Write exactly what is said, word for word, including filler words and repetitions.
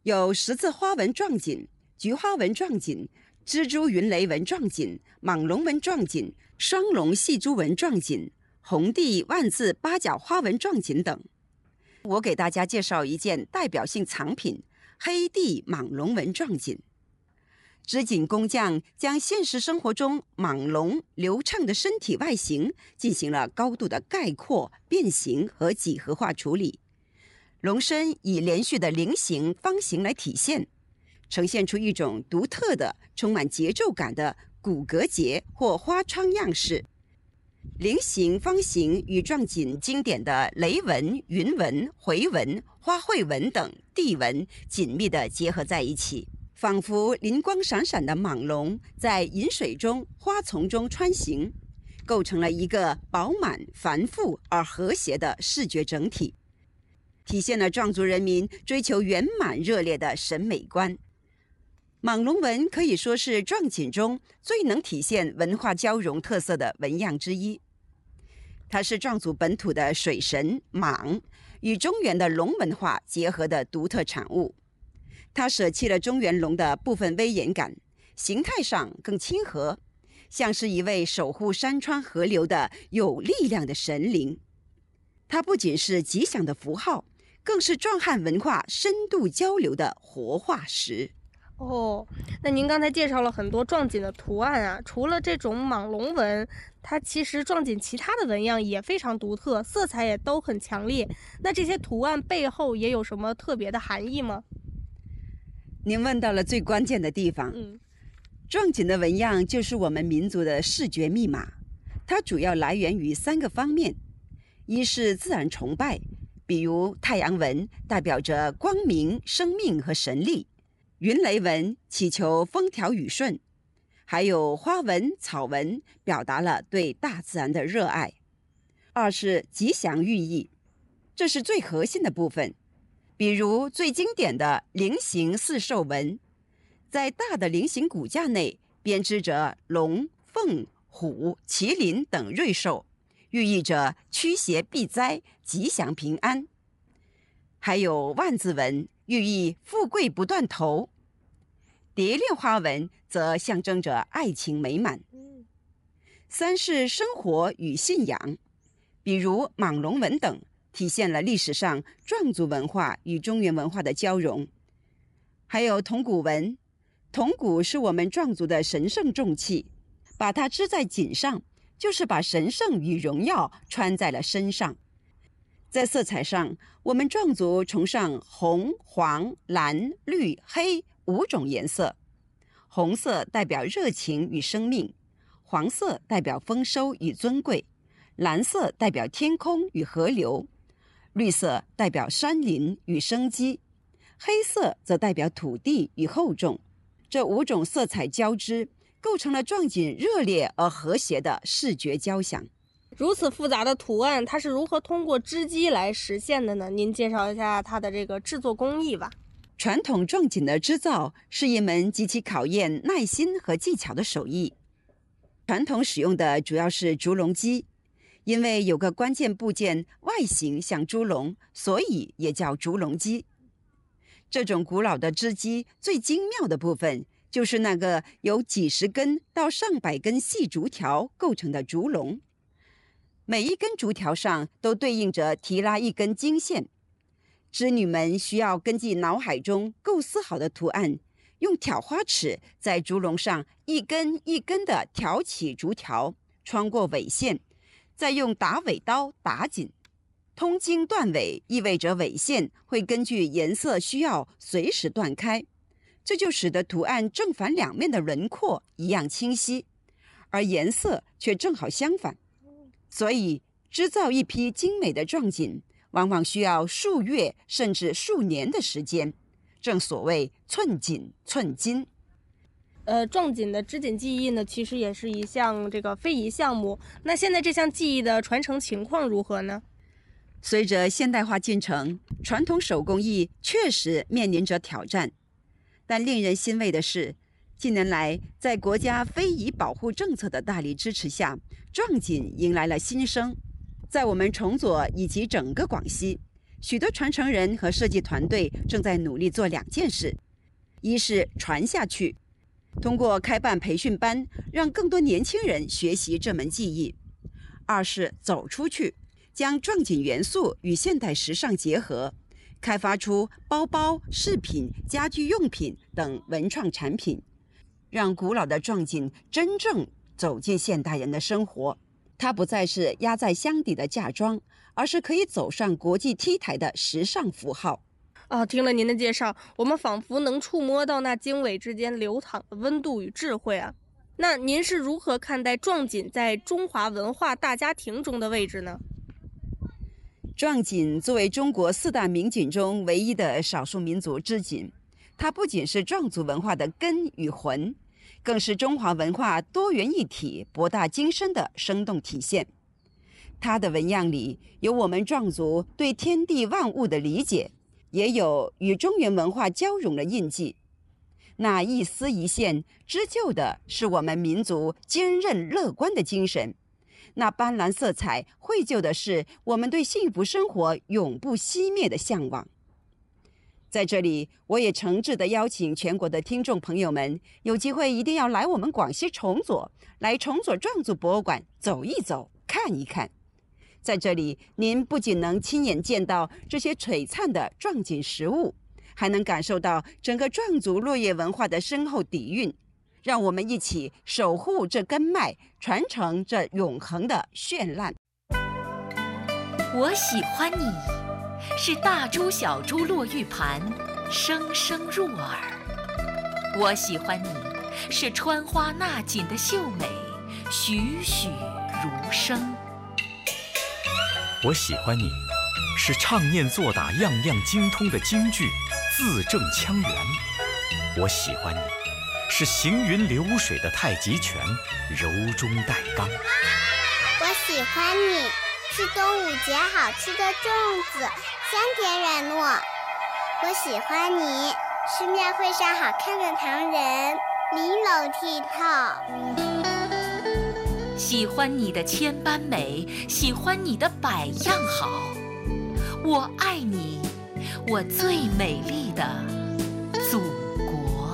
有十字花纹撞锦、菊花纹撞锦、蜘蛛云雷纹撞锦、蟒龙纹撞锦、双龙细珠纹撞锦、红地万字八角花纹撞锦等。我给大家介绍一件代表性藏品——黑地蟒龙纹撞锦。织锦工匠将现实生活中蟒龙流畅的身体外形进行了高度的概括、变形和几何化处理。龙身以连续的菱形、方形来体现，呈现出一种独特的、充满节奏感的骨骼结或花窗样式。菱形、方形与撞锦经典的雷纹、云纹、回纹、花卉纹等地纹紧密地结合在一起，仿佛灵光闪闪的蟒龙在饮水中、花丛中穿行，构成了一个饱满、繁复而和谐的视觉整体，体现了壮族人民追求圆满热烈的审美观。蟒龙纹可以说是撞锦中最能体现文化交融特色的纹样之一。它是壮族本土的水神蟒与中原的龙文化结合的独特产物。它舍弃了中原龙的部分威严感，形态上更亲和，像是一位守护山川河流的有力量的神灵。它不仅是吉祥的符号，更是壮汉文化深度交流的活化石。 哦，那您刚才介绍了很多撞锦的图案啊，除了这种蟒龙纹，它其实撞锦其他的纹样也非常独特，色彩也都很强烈。那这些图案背后也有什么特别的含义吗？ 您问到了最关键的地方。 嗯， 撞锦的纹样就是我们民族的视觉密码，它主要来源于三个方面：一是自然崇拜，比如太阳纹代表着光明、生命和神力。云雷纹祈求风调雨顺，还有花纹、草纹表达了对大自然的热爱。二是吉祥寓意，这是最核心的部分。比如最经典的菱形四兽纹，在大的菱形骨架内编织着龙、凤、虎、麒麟等瑞兽，寓意着驱邪避灾、吉祥平安。还有万字纹，寓意富贵不断头。蝶恋花纹则象征着爱情美满。三是生活与信仰，比如蟒龙纹等，体现了历史上壮族文化与中原文化的交融。还有铜鼓纹，铜鼓是我们壮族的神圣重器，把它织在锦上，就是把神圣与荣耀穿在了身上。在色彩上，我们壮族崇尚红、黄、蓝、绿、黑五种颜色。红色代表热情与生命，黄色代表丰收与尊贵，蓝色代表天空与河流，绿色代表山林与生机，黑色则代表土地与厚重。这五种色彩交织，构成了壮锦热烈而和谐的视觉交响。 如此复杂的图案，它是如何通过织机来实现的呢？您介绍一下它的这个制作工艺吧。 传统撞锦的织造是一门极其考验耐心和技巧的手艺。传统使用的主要是竹笼机，因为有个关键部件外形像猪笼，所以也叫竹笼机。这种古老的织机最精妙的部分，就是那个由几十根到上百根细竹条构成的竹笼。每一根竹条上都对应着提拉一根经线，织女们需要根据脑海中构思好的图案，用挑花尺在竹笼上一根一根地挑起竹条，穿过尾线，再用打尾刀打紧。通经断尾意味着尾线会根据颜色需要随时断开，这就使得图案正反两面的轮廓一样清晰，而颜色却正好相反。所以织造一批精美的撞锦往往需要数月甚至数年的时间，正所谓寸锦寸金。 呃，撞锦的织锦技艺呢，其实也是一项这个非遗项目。那现在这项技艺的传承情况如何呢？ 随着现代化进程，传统手工艺确实面临着挑战。但令人欣慰的是，近年来在国家非遗保护政策的大力支持下，撞锦迎来了新生。在我们崇左以及整个广西， 许多传承人和设计团队正在努力做两件事：一是传下去，通过开办培训班，让更多年轻人学习这门技艺；二是走出去，将壮锦元素与现代时尚结合，开发出包包、饰品、家居用品等文创产品，让古老的壮锦真正走进现代人的生活。它不再是压在箱底的嫁妆，而是可以走上国际 T 台的时尚符号。 哦，听了您的介绍，我们仿佛能触摸到那经纬之间流淌的温度与智慧啊。那您是如何看待壮锦在中华文化大家庭中的位置呢？ 壮锦作为中国四大名锦中唯一的少数民族织锦，它不仅是壮族文化的根与魂，更是中华文化多元一体、博大精深的生动体现。它的纹样里有我们壮族对天地万物的理解，也有与中原文化交融的印记。那一丝一线织就的是我们民族坚韧乐观的精神，那斑斓色彩绘就的是我们对幸福生活永不熄灭的向往。在这里，我也诚挚地邀请全国的听众朋友们，有机会一定要来我们广西崇左，来崇左壮族博物馆走一走、看一看。在这里，您不仅能亲眼见到这些璀璨的壮锦实物，还能感受到整个壮族落叶文化的深厚底蕴。让我们一起守护这根脉，传承这永恒的绚烂。 我喜欢你，是大珠小珠落玉盘，声声入耳。我喜欢你，是穿花纳锦的秀美，栩栩如生。 我喜欢你，是唱念做打样样精通的京剧，字正腔圆。我喜欢你，是行云流水的太极拳，柔中带刚。 我喜欢你，是端午节好吃的粽子，香甜软糯。我喜欢你，是庙会上好看的唐人，玲珑剔透。 喜欢你的千般美，喜欢你的百样好。我爱你，我最美丽的